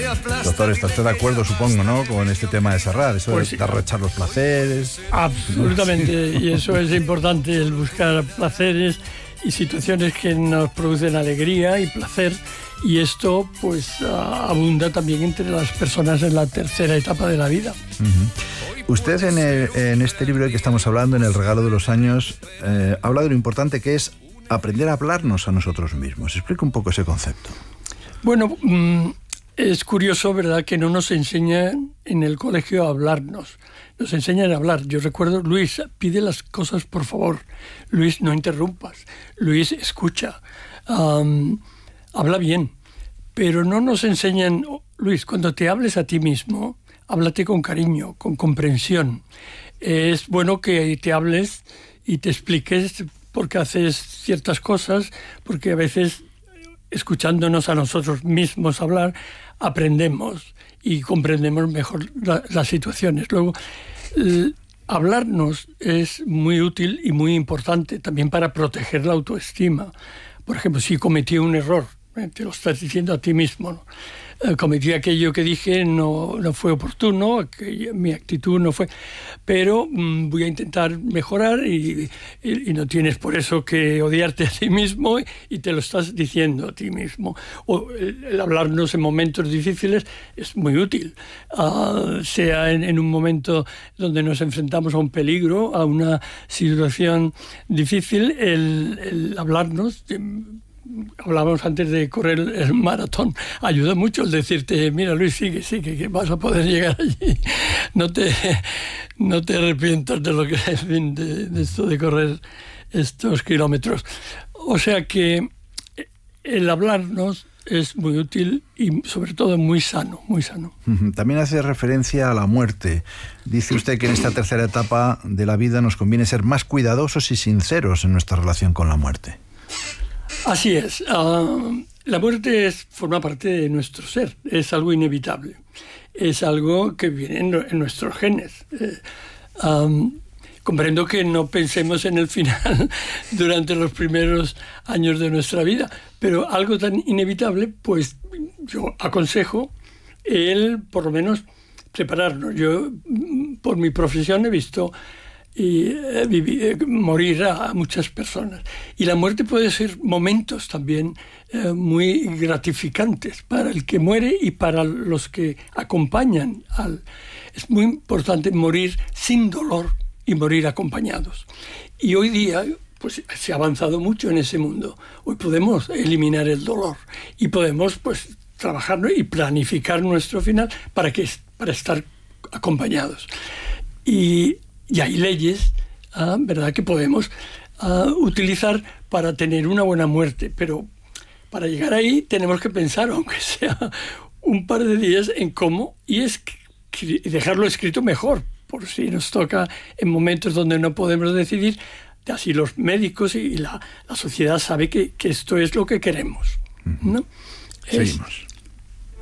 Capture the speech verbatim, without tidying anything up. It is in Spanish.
Doctor, ¿está usted de acuerdo, supongo, ¿no?, con este tema de Serrat, eso Pues de sí. arrechar los placeres? Absolutamente, y eso es importante, el buscar placeres y situaciones que nos producen alegría y placer, y esto pues abunda también entre las personas en la tercera etapa de la vida. Uh-huh. Usted en, el, en este libro del que estamos hablando, en El regalo de los años, eh, habla de lo importante que es aprender a hablarnos a nosotros mismos. Explica un poco ese concepto. Bueno, mmm, es curioso, ¿verdad?, que no nos enseñan en el colegio a hablarnos. Nos enseñan a hablar. Yo recuerdo, Luis, pide las cosas por favor. Luis, no interrumpas. Luis, escucha. Um, habla bien. Pero no nos enseñan, oh, Luis, cuando te hables a ti mismo, háblate con cariño, con comprensión. Es bueno que te hables y te expliques por qué haces ciertas cosas, porque a veces, escuchándonos a nosotros mismos hablar, aprendemos y comprendemos mejor la, las situaciones. Luego, el hablarnos es muy útil y muy importante también para proteger la autoestima. Por ejemplo, si cometí un error, eh, te lo estás diciendo a ti mismo, ¿no? Eh, cometí aquello que dije, no, no fue oportuno, aquello, mi actitud no fue, pero mmm, voy a intentar mejorar y, y, y no tienes por eso que odiarte a ti mismo y te lo estás diciendo a ti mismo. O el, el hablarnos en momentos difíciles es muy útil, uh, sea en, en un momento donde nos enfrentamos a un peligro, a una situación difícil, el, el hablarnos. Hablábamos antes de correr el maratón, ayuda mucho el decirte, mira Luis, sigue, sigue, que vas a poder llegar allí, no te, no te arrepientas de lo que de, de esto de correr estos kilómetros. O sea que el hablarnos es muy útil y sobre todo muy sano, muy sano. También hace referencia a la muerte. Dice usted que en esta tercera etapa de la vida nos conviene ser más cuidadosos y sinceros en nuestra relación con la muerte. Así es. Uh, la muerte es, forma parte de nuestro ser, es algo inevitable, es algo que viene en, en nuestros genes. Eh, um, comprendo que no pensemos en el final durante los primeros años de nuestra vida, pero algo tan inevitable, pues yo aconsejo el, por lo menos, prepararnos. Yo, por mi profesión, he visto y eh, vivir, morir a, a muchas personas. Y la muerte puede ser momentos también eh, muy gratificantes para el que muere y para los que acompañan al... Es muy importante morir sin dolor y morir acompañados. Y hoy día pues se ha avanzado mucho en ese mundo. Hoy podemos eliminar el dolor y podemos pues trabajar y planificar nuestro final para, que, para estar acompañados. Y Y hay leyes, uh, ¿verdad?, que podemos uh, utilizar para tener una buena muerte. Pero para llegar ahí tenemos que pensar, aunque sea un par de días, en cómo, y es dejarlo escrito mejor, por si nos toca en momentos donde no podemos decidir. Así los médicos y la, la sociedad sabe que, que esto es lo que queremos, ¿no? Seguimos.